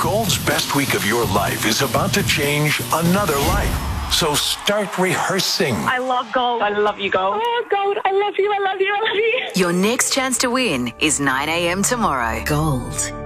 Gold's best week of your life is about to change another life. So start rehearsing. I love Gold. I love you, Gold. Oh, Gold, I love you, I love you, I love you. Your next chance to win is 9 a.m. tomorrow. Gold.